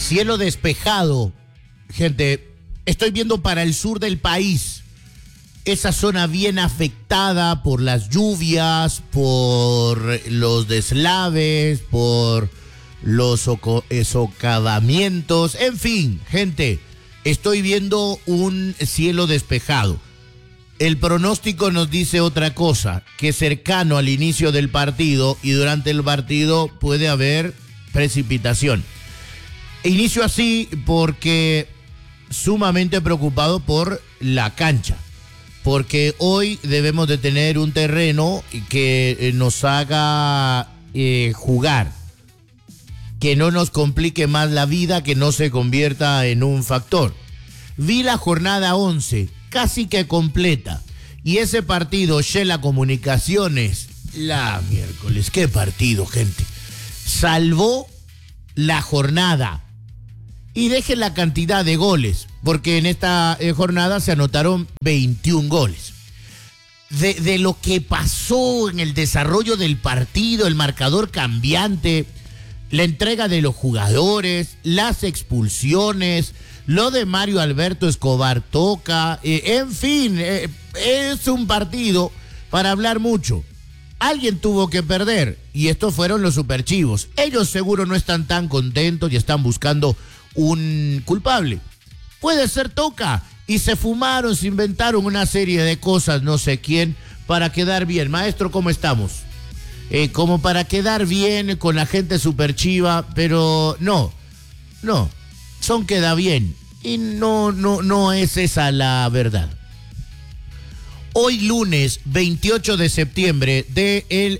cielo despejado, gente. Estoy viendo para el sur del país, esa zona bien afectada por las lluvias, por los deslaves, por los socavamientos, en fin, gente, estoy viendo un cielo despejado. El pronóstico nos dice otra cosa, que cercano al inicio del partido y durante el partido puede haber precipitación. Inicio así porque sumamente preocupado por la cancha, porque hoy debemos de tener un terreno que nos haga jugar, que no nos complique más la vida, que no se convierta en un factor. Vi la jornada 11, casi que completa, y ese partido, Shela Comunicaciones, la miércoles, qué partido, gente, salvó la jornada. Y dejen la cantidad de goles, porque en esta jornada se anotaron 21 goles. De lo que pasó en el desarrollo del partido, el marcador cambiante, la entrega de los jugadores, las expulsiones, lo de Mario Alberto Escobar Toca, en fin, es un partido para hablar mucho. Alguien tuvo que perder y estos fueron los superchivos. Ellos seguro no están tan contentos y están buscando un culpable. Puede ser Toca y se fumaron, se inventaron una serie de cosas, no sé quién, para quedar bien. Maestro, ¿cómo estamos? Como para quedar bien con la gente superchiva, pero no, son queda bien y no es esa la verdad. Hoy lunes 28 de septiembre del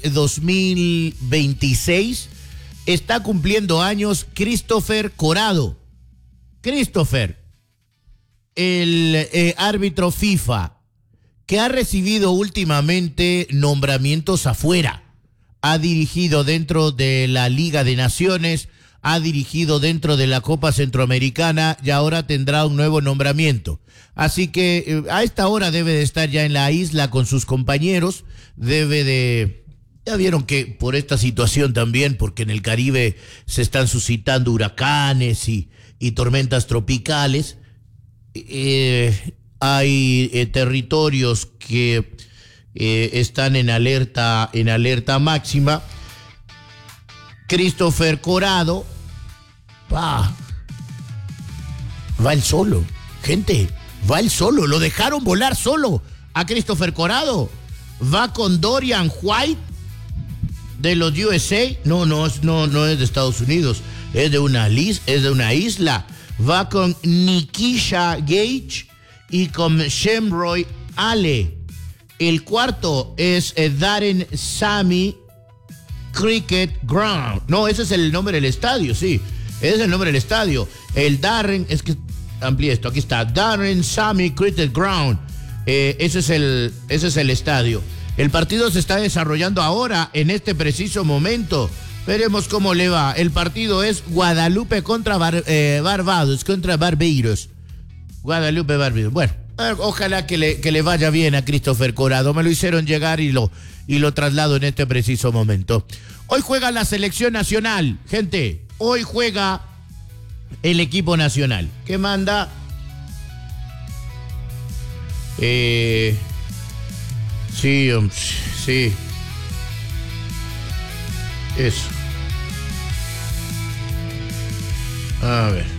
2026 está cumpliendo años Christopher Corado. Christopher, el árbitro FIFA, que ha recibido últimamente nombramientos afuera. Ha dirigido dentro de la Liga de Naciones, ha dirigido dentro de la Copa Centroamericana y ahora tendrá un nuevo nombramiento. Así que a esta hora debe de estar ya en la isla con sus compañeros, ya vieron que por esta situación también, porque en el Caribe se están suscitando huracanes y tormentas tropicales, hay territorios que están en alerta máxima. Christopher Corado va el solo, gente, va el solo, lo dejaron volar solo a Christopher Corado. Va con Dorian White de los USA, no es de Estados Unidos, es de una isla. Va con Nikisha Gage y con Shemroy Ale. El cuarto es Darren Sammy Cricket Ground. No, ese es el nombre del estadio, sí. Ese es el nombre del estadio. El Darren, es que amplíe esto, aquí está. Darren Sammy Cricket Ground. Ese es el estadio. El partido se está desarrollando ahora, en este preciso momento. Veremos cómo le va. El partido es Guadalupe contra Barbados, contra Barbados. Guadalupe, Barbados. Bueno, ojalá que le vaya bien a Christopher Corado. Me lo hicieron llegar y lo traslado en este preciso momento. Hoy juega la selección nacional, gente. Hoy juega el equipo nacional. ¿Qué manda? Sí. Eso. A ver.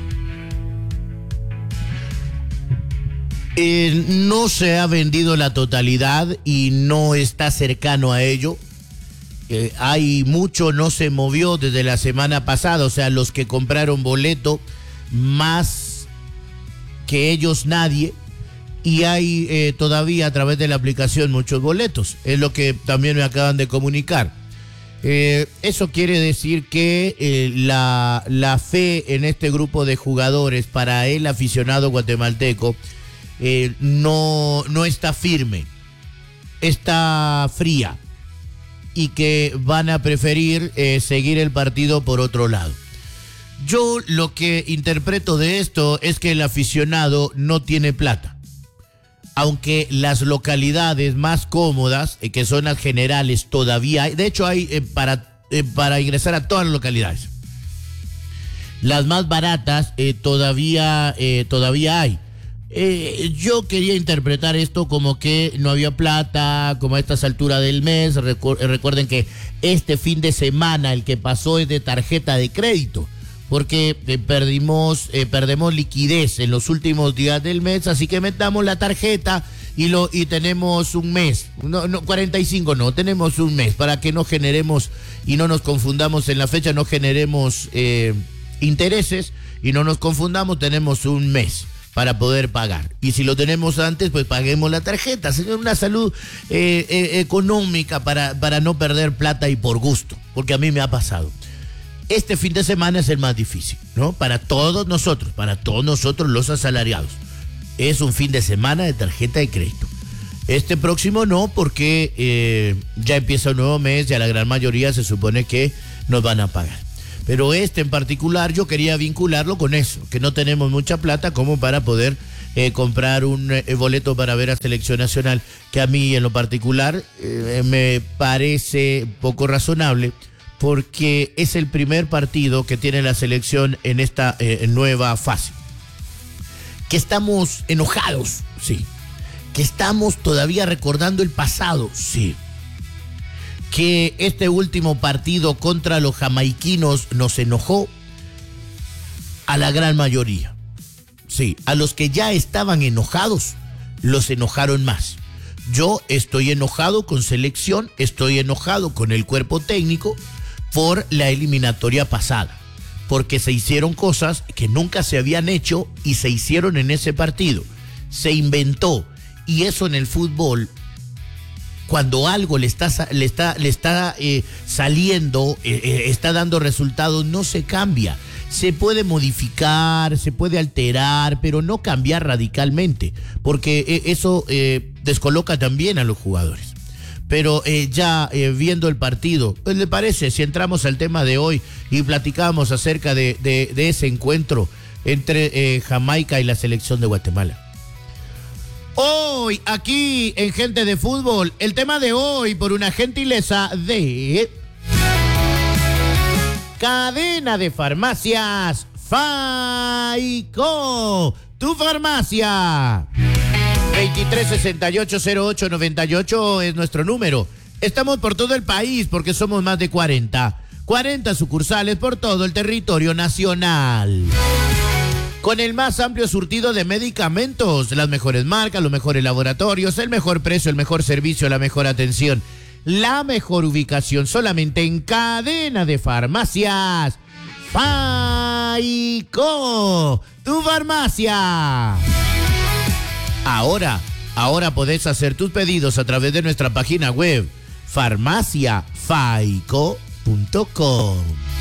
No se ha vendido la totalidad y no está cercano a ello. Hay mucho, no se movió desde la semana pasada, o sea, los que compraron boleto, más que ellos nadie, y hay todavía a través de la aplicación muchos boletos, es lo que también me acaban de comunicar. Eso quiere decir que la fe en este grupo de jugadores para el aficionado guatemalteco no está firme, está fría, y que van a preferir seguir el partido por otro lado. Yo lo que interpreto de esto es que el aficionado no tiene plata, aunque las localidades más cómodas, que son las generales, todavía hay, de hecho hay para ingresar a todas las localidades. Las más baratas todavía hay. Yo quería interpretar esto como que no había plata, como a estas alturas del mes. Recuerden que este fin de semana el que pasó es de tarjeta de crédito, porque perdemos liquidez en los últimos días del mes, así que metamos la tarjeta y tenemos un mes. No, 45 no, tenemos un mes para que no generemos y no nos confundamos en la fecha, no generemos intereses y no nos confundamos, tenemos un mes para poder pagar. Y si lo tenemos antes, pues paguemos la tarjeta. Señor, una salud económica para no perder plata y por gusto, porque a mí me ha pasado. Este fin de semana es el más difícil, ¿no? Para todos nosotros los asalariados. Es un fin de semana de tarjeta de crédito. Este próximo no, porque ya empieza un nuevo mes, ya la gran mayoría se supone que nos van a pagar. Pero este en particular yo quería vincularlo con eso, que no tenemos mucha plata como para poder comprar un boleto para ver a Selección Nacional, que a mí en lo particular me parece poco razonable, porque es el primer partido que tiene la selección en esta nueva fase. Que estamos enojados, sí. Que estamos todavía recordando el pasado, sí. Que este último partido contra los jamaiquinos nos enojó a la gran mayoría. Sí, a los que ya estaban enojados, los enojaron más. Yo estoy enojado con selección, estoy enojado con el cuerpo técnico por la eliminatoria pasada, porque se hicieron cosas que nunca se habían hecho y se hicieron en ese partido. Se inventó, y eso en el fútbol, cuando algo le está saliendo, está dando resultados, no se cambia. Se puede modificar, se puede alterar, pero no cambiar radicalmente, porque eso descoloca también a los jugadores. Pero viendo el partido, pues, ¿le parece si entramos al tema de hoy y platicamos acerca de ese encuentro entre Jamaica y la selección de Guatemala? Hoy, aquí en Gente de Fútbol, el tema de hoy por una gentileza de Cadena de Farmacias Faico, tu farmacia. 23680898 es nuestro número. Estamos por todo el país porque somos más de 40 sucursales por todo el territorio nacional. Con el más amplio surtido de medicamentos, las mejores marcas, los mejores laboratorios, el mejor precio, el mejor servicio, la mejor atención, la mejor ubicación, solamente en Cadena de Farmacias Faico, tu farmacia. Ahora podés hacer tus pedidos a través de nuestra página web farmaciafaico.com.